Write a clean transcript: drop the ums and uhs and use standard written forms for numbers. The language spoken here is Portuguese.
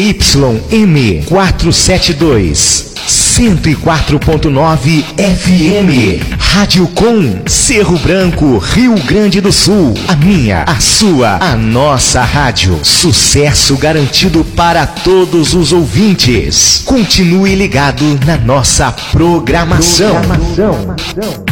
YM 472, 104.9 FM. Rádio Com, Cerro Branco, Rio Grande do Sul. A minha, a sua, a nossa rádio. Sucesso garantido para todos os ouvintes. Continue ligado na nossa programação.